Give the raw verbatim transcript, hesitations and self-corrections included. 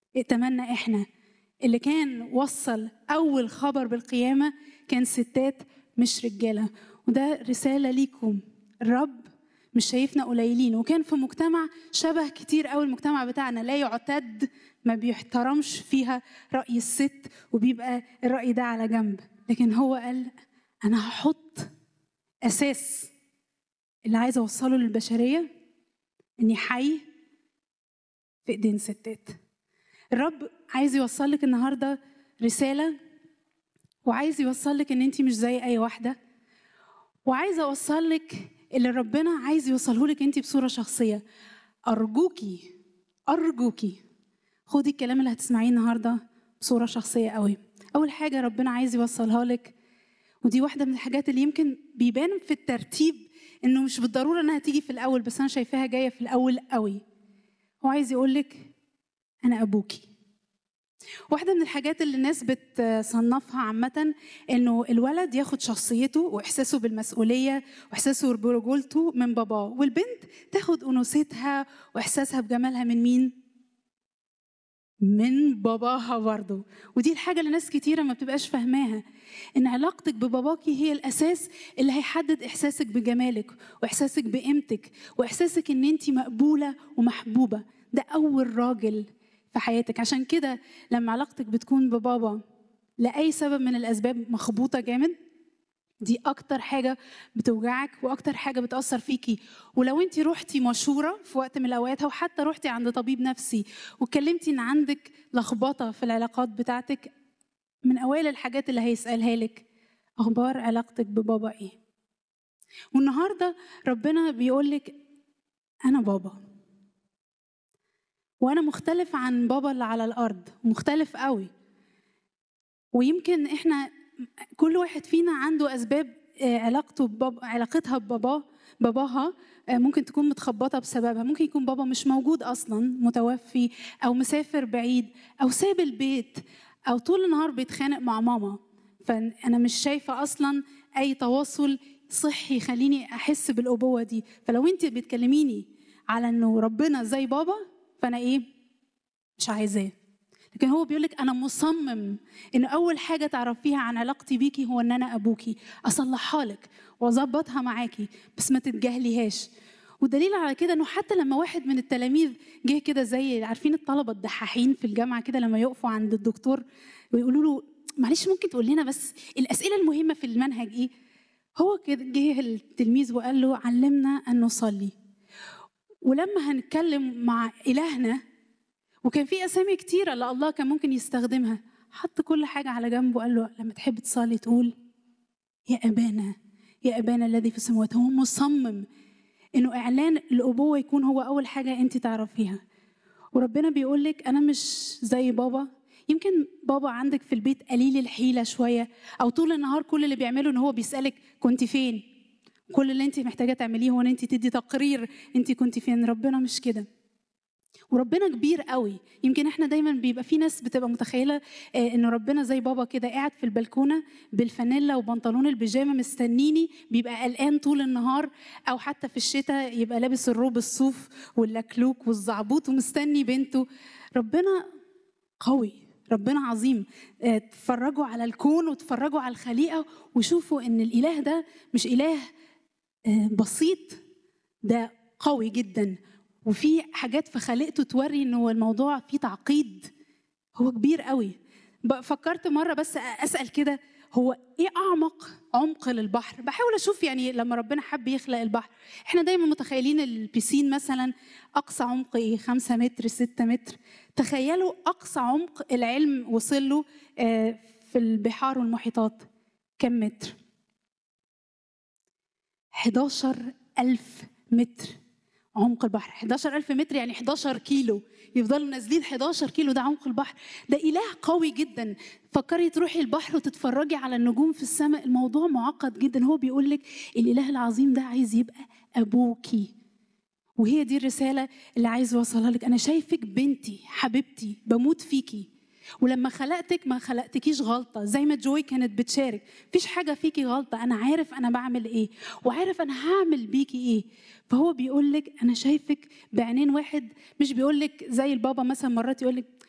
ائتمنا احنا. اللي كان وصل اول خبر بالقيامه كان ستات مش رجاله. وده رساله ليكم. الرب مش شايفنا قليلين، وكان في مجتمع شبه كتير قوي المجتمع بتاعنا، لا يعتد، ما بيحترمش فيها رأي الست وبيبقى الرأي ده على جنب. لكن هو قال أنا هحط أساس اللي عايز أوصله للبشرية، إني حي في إيدين ستات. الرب عايز يوصل لك النهاردة رسالة، وعايز يوصل لك إن أنت مش زي أي واحدة، وعايز أوصل لك اللي ربنا عايز يوصله لك أنت بصورة شخصية. أرجوكي أرجوكي خدي الكلام اللي هتسمعيه النهاردة بصورة شخصية قوي. أول حاجة ربنا عايز يوصلها لك، ودي واحدة من الحاجات اللي يمكن بيبان في الترتيب إنه مش بالضرورة إنها تيجي في الأول، بس أنا شايفاها جاية في الأول قوي. هو عايز يقولك أنا أبوكي. واحدة من الحاجات اللي الناس بتصنفها عامة إنه الولد ياخد شخصيته وإحساسه بالمسؤولية وإحساسه برجولته من باباه، والبنت تاخد أنوثتها وإحساسها بجمالها من مين؟ من باباها برضه. ودي الحاجة اللي ناس كتيرة ما بتبقاش فاهماها، إن علاقتك بباباكي هي الأساس اللي هيحدد إحساسك بجمالك وإحساسك بقيمتك وإحساسك إن أنتي مقبولة ومحبوبة. ده أول راجل في حياتك. عشان كده لما علاقتك بتكون ببابا لأي سبب من الأسباب مخبوطة جامد، دي أكتر حاجة بتوجعك وأكتر حاجة بتأثر فيكي. ولو أنت روحتي مشورة في وقت من الأوقات، أو حتى روحتي عند طبيب نفسي واتكلمتي إن عندك لخبطة في العلاقات بتاعتك، من أوائل الحاجات اللي هيسألها لك أخبار علاقتك ببابا إيه؟ والنهاردة ربنا بيقولك أنا بابا، وأنا مختلف عن بابا اللي على الأرض، مختلف قوي. ويمكن إحنا كل واحد فينا عنده أسباب علاقته ببابا، علاقتها بباباه باباها ممكن تكون متخبطة بسببها. ممكن يكون بابا مش موجود أصلاً، متوفي أو مسافر بعيد أو ساب البيت أو طول النهار بيتخانق مع ماما، فأنا مش شايفة أصلاً أي تواصل صحي يخليني أحس بالأبوة دي. فلو أنت بتكلميني على أنه ربنا زي بابا، فأنا إيه؟ مش عايزاه. لكن هو بيقولك أنا مصمم إن أول حاجة تعرفيها عن علاقتي بيكي هو إن أنا أبوكي، أصلحها لك وأظبطها معاكي، بس ما تتجاهليهاش. ودليل على كده إنه حتى لما واحد من التلاميذ جه كده، زي عارفين الطلبة الدحاحين في الجامعة كده، لما يقفوا عند الدكتور ويقولوا له معلش ممكن تقول لنا بس الأسئلة المهمة في المنهج إيه؟ هو كده جه التلميذ وقال له علمنا أن نصلي. ولما هنتكلم مع إلهنا، وكان في أسامي كتيرة اللي الله كان ممكن يستخدمها، حط كل حاجة على جنب وقال له لما تحب تصلي تقول يا أبانا، يا أبانا الذي في السماوات. هو مصمم إنه إعلان الأبوة يكون هو أول حاجة أنت تعرفيها. وربنا بيقولك أنا مش زي بابا. يمكن بابا عندك في البيت قليل الحيلة شوية، أو طول النهار كل اللي بيعمله إن هو بيسألك كنت فين. كل اللي أنت محتاجة تعمليه هو إن أنت تدي تقرير أنت كنت فين. ربنا مش كده، وربنا كبير قوي. يمكن احنا دايما بيبقى في ناس بتبقى متخيله ان ربنا زي بابا كده قاعد في البلكونه بالفانيلا وبنطلون البيجامه مستنيني، بيبقى قلقان طول النهار، او حتى في الشتاء يبقى لابس الروب الصوف واللكلوك والزعبوط ومستني بنته. ربنا قوي، ربنا عظيم. اتفرجوا على الكون وتفرجوا على الخليقه وشوفوا ان الاله ده مش اله بسيط، ده قوي جدا. وفي حاجات في خلقته توري انه الموضوع فيه تعقيد. هو كبير قوي. فكرت مره بس اسال كده، هو ايه اعمق عمق للبحر؟ بحاول اشوف يعني لما ربنا حب يخلق البحر، احنا دايما متخيلين البيسين مثلا اقصى عمق ايه؟ خمسة متر، ستة متر. تخيلوا اقصى عمق العلم وصل له في البحار والمحيطات كم متر؟ حداشر ألف متر عمق البحر. حداشر ألف متر يعني حداشر كيلو، يفضلوا نازلين حداشر كيلو، ده عمق البحر. ده إله قوي جدا. فكري تروحي البحر وتتفرجي على النجوم في السماء، الموضوع معقد جدا. هو بيقول لك الإله العظيم ده عايز يبقى أبوكي، وهي دي الرسالة اللي عايز أوصلها لك. أنا شايفك بنتي حبيبتي، بموت فيكي. ولما خلقتك ما خلقتكيش غلطة، زي ما جوي كانت بتشارك، مفيش حاجة فيكي غلطة. أنا عارف أنا بعمل إيه، وعارف أنا هعمل بيكي إيه. فهو بيقولك أنا شايفك بعينين واحد. مش بيقولك زي البابا مثلا مرات يقولك